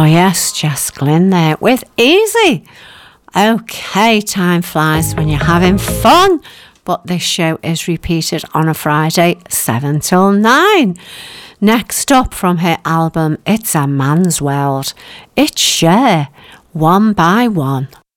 yes, Jess Glynne there with Easy. Okay, time flies when you're having fun, but this show is repeated on a Friday, 7 till 9. Next up from her album It's a Man's World, it's Cher, One by One.